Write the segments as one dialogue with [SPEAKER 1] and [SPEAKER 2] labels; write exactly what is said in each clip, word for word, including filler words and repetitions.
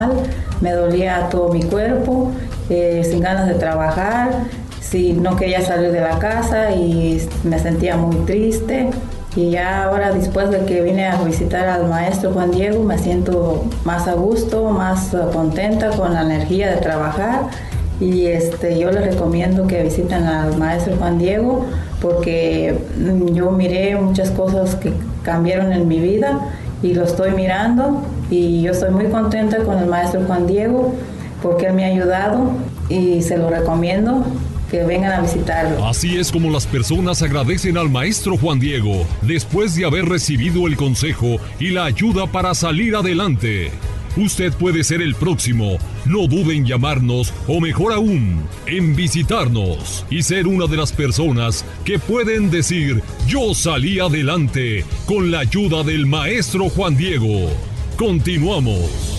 [SPEAKER 1] Me dolía todo mi cuerpo, eh, sin ganas de trabajar, si no quería salir de la casa y me sentía muy triste. Y ya ahora, después de que vine a visitar al maestro Juan Diego, me siento más a gusto, más contenta, con la energía de trabajar. Y este, yo les recomiendo que visiten al maestro Juan Diego, porque yo miré muchas cosas que cambiaron en mi vida y lo estoy mirando, y yo estoy muy contenta con el maestro Juan Diego porque él me ha ayudado y se lo recomiendo que vengan a visitarlo.
[SPEAKER 2] Así es como las personas agradecen al maestro Juan Diego después de haber recibido el consejo y la ayuda para salir adelante. Usted puede ser el próximo. No dude en llamarnos, o mejor aún, en visitarnos y ser una de las personas que pueden decir: yo salí adelante con la ayuda del maestro Juan Diego. Continuamos.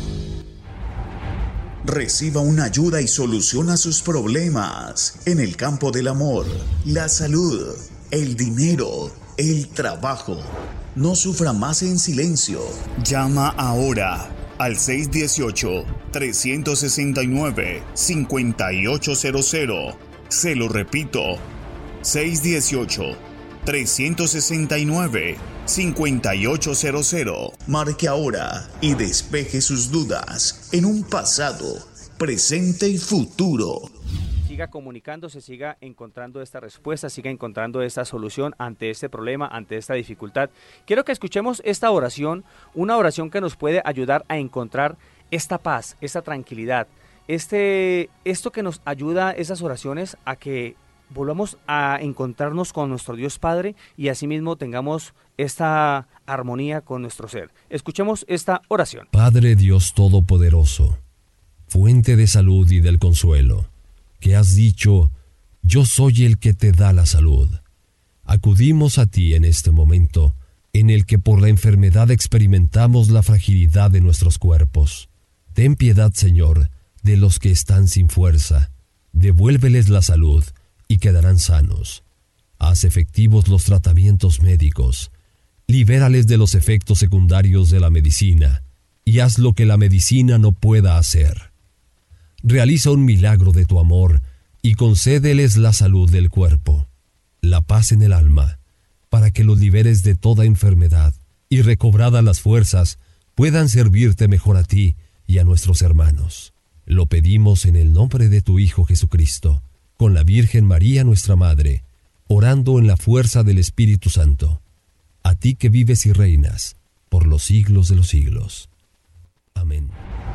[SPEAKER 3] Reciba una ayuda y soluciona sus problemas en el campo del amor, la salud, el dinero, el trabajo. No sufra más en silencio. Llama ahora al seis uno ocho, tres seis nueve, cinco ocho cero cero. Se lo repito, seis uno ocho, tres seis nueve, cinco ocho cero cero. Marque ahora y despeje sus dudas en un pasado, presente y futuro.
[SPEAKER 4] Siga comunicándose, siga encontrando esta respuesta, siga encontrando esta solución ante este problema, ante esta dificultad. Quiero que escuchemos esta oración, una oración que nos puede ayudar a encontrar esta paz, esta tranquilidad, este, esto que nos ayuda, esas oraciones, a que volvamos a encontrarnos con nuestro Dios Padre y asimismo tengamos esta armonía con nuestro ser. Escuchemos esta oración.
[SPEAKER 2] Padre Dios Todopoderoso, fuente de salud y del consuelo, que has dicho: yo soy el que te da la salud. Acudimos a ti en este momento, en el que por la enfermedad experimentamos la fragilidad de nuestros cuerpos. Ten piedad, Señor, de los que están sin fuerza. Devuélveles la salud y quedarán sanos. Haz efectivos los tratamientos médicos. Libérales de los efectos secundarios de la medicina y haz lo que la medicina no pueda hacer. Realiza un milagro de tu amor y concédeles la salud del cuerpo, la paz en el alma, para que los liberes de toda enfermedad y, recobradas las fuerzas, puedan servirte mejor a ti y a nuestros hermanos. Lo pedimos en el nombre de tu Hijo Jesucristo, con la Virgen María nuestra Madre, orando en la fuerza del Espíritu Santo. A ti que vives y reinas por los siglos de los siglos. Amén.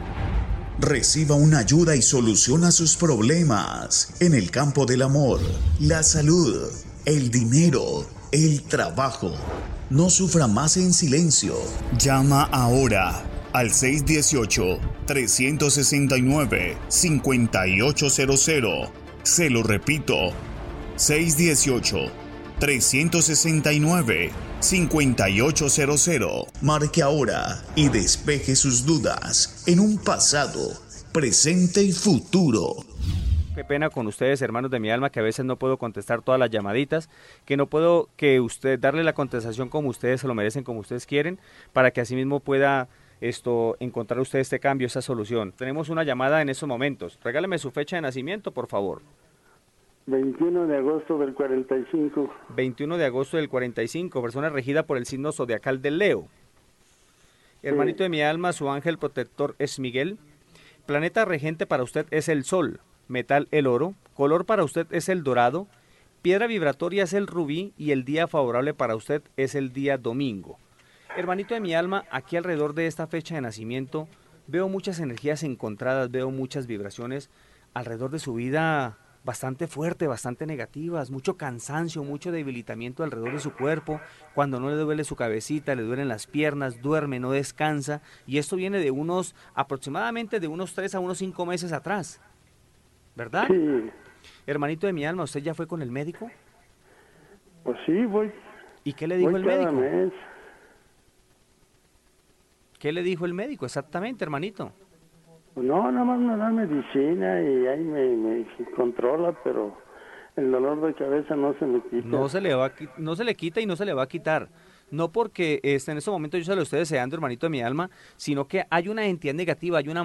[SPEAKER 3] Reciba una ayuda y soluciona sus problemas en el campo del amor, la salud, el dinero, el trabajo. No sufra más en silencio. Llama ahora al seis uno ocho, tres seis nueve, cinco ocho cero cero. Se lo repito, seis uno ocho, tres seis nueve, cinco ocho cero cero. Marque ahora y despeje sus dudas en un pasado, presente y futuro.
[SPEAKER 4] Qué pena con ustedes, hermanos de mi alma, que a veces no puedo contestar todas las llamaditas, que no puedo que usted darle la contestación como ustedes se lo merecen, como ustedes quieren, para que así mismo pueda esto encontrar usted este cambio, esta solución. Tenemos una llamada en estos momentos. Regáleme su fecha de nacimiento, por favor.
[SPEAKER 5] veintiuno de agosto del cuarenta y cinco.
[SPEAKER 4] veintiuno de agosto del cuarenta y cinco, persona regida por el signo zodiacal del Leo. Hermanito de mi alma, su ángel protector es Miguel. Planeta regente para usted es el Sol. Metal el oro. Color para usted es el dorado. Piedra vibratoria es el rubí y el día favorable para usted es el día domingo. Hermanito de mi alma, aquí alrededor de esta fecha de nacimiento veo muchas energías encontradas, veo muchas vibraciones alrededor de su vida bastante fuerte, bastante negativas, mucho cansancio, mucho debilitamiento alrededor de su cuerpo. Cuando no le duele su cabecita, le duelen las piernas, duerme, no descansa, y esto viene de unos, aproximadamente de unos tres a unos cinco meses atrás, ¿verdad?
[SPEAKER 5] Sí.
[SPEAKER 4] Hermanito de mi alma, ¿usted ya fue con el médico?
[SPEAKER 5] Pues sí, voy.
[SPEAKER 4] ¿Y qué le dijo
[SPEAKER 5] voy
[SPEAKER 4] el
[SPEAKER 5] cada
[SPEAKER 4] médico?
[SPEAKER 5] mes.
[SPEAKER 4] ¿Qué le dijo el médico exactamente, hermanito?
[SPEAKER 5] Pues no, nada más me da medicina y ahí me, me controla, pero el dolor de cabeza no se me quita.
[SPEAKER 4] No se le va a qui- no se le quita y no se le va a quitar. no porque este, en este momento yo se lo esté deseando, hermanito de mi alma, sino que hay una entidad negativa, hay una